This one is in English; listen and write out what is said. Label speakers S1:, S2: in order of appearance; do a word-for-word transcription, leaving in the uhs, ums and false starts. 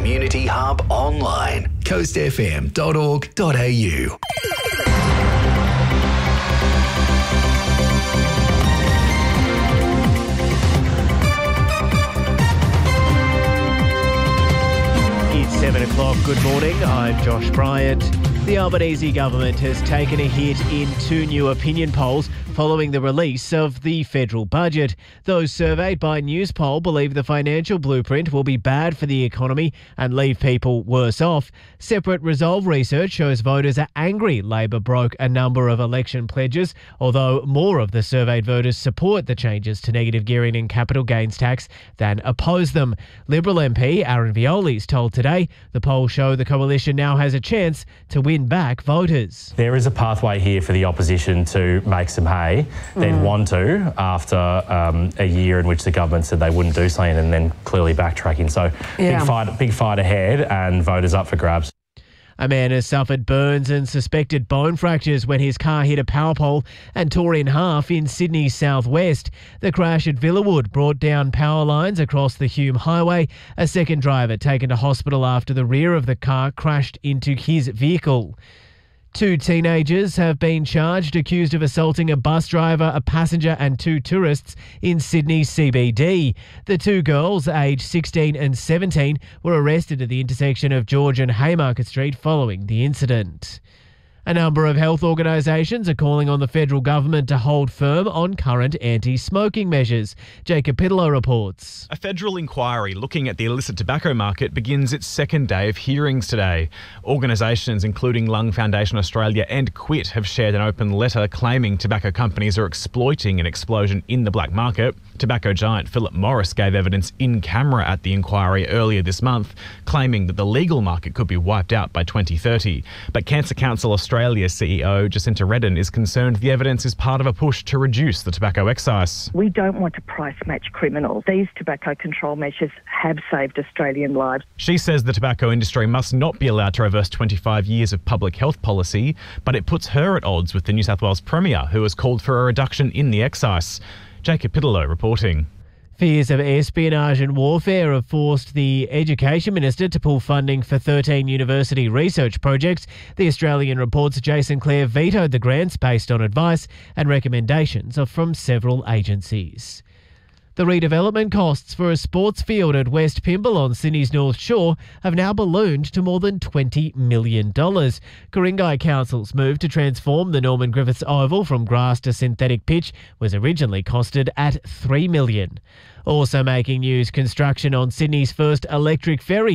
S1: Community Hub online. coast f m dot org dot a u.
S2: It's seven o'clock. Good morning. I'm Josh Bryant. The Albanese government has taken a hit in two new opinion polls following the release of the federal budget. Those surveyed by Newspoll believe the financial blueprint will be bad for the economy and leave people worse off. Separate Resolve research shows voters are angry Labor broke a number of election pledges, although more of the surveyed voters support the changes to negative gearing and capital gains tax than oppose them. Liberal M P Aaron Violi's told Today the polls show the coalition now has a chance to win back voters.
S3: There is a pathway here for the opposition to make some hay. They'd mm. want to after um, a year in which the government said they wouldn't do something and then clearly backtracking. So yeah. big fight, big fight ahead and voters up for grabs.
S2: A man has suffered burns and suspected bone fractures when his car hit a power pole and tore in half in Sydney's southwest. The crash at Villawood brought down power lines across the Hume Highway. A second driver taken to hospital after the rear of the car crashed into his vehicle. Two teenagers have been charged, accused of assaulting a bus driver, a passenger and two tourists in Sydney's C B D. The two girls, aged sixteen and seventeen, were arrested at the intersection of George and Haymarket Street following the incident. A number of health organisations are calling on the federal government to hold firm on current anti-smoking measures. Jacob Pitlow reports.
S4: A federal inquiry looking at the illicit tobacco market begins its second day of hearings today. Organisations including Lung Foundation Australia and Quit have shared an open letter claiming tobacco companies are exploiting an explosion in the black market. Tobacco giant Philip Morris gave evidence in camera at the inquiry earlier this month, claiming that the legal market could be wiped out by twenty thirty. But Cancer Council Australia C E O Jacinta Redden is concerned the evidence is part of a push to reduce the tobacco excise.
S5: We don't want to price match criminals. These tobacco control measures have saved Australian lives.
S4: She says the tobacco industry must not be allowed to reverse twenty-five years of public health policy, but it puts her at odds with the New South Wales Premier, who has called for a reduction in the excise. Jacob Pitlow reporting.
S2: Fears of espionage and warfare have forced the Education Minister to pull funding for thirteen university research projects. The Australian reports Jason Clare vetoed the grants based on advice and recommendations from several agencies. The redevelopment costs for a sports field at West Pymble on Sydney's North Shore have now ballooned to more than twenty million dollars. Ku-ring-gai Council's move to transform the Norman Griffiths Oval from grass to synthetic pitch was originally costed at three million dollars. Also making news, construction on Sydney's first electric ferry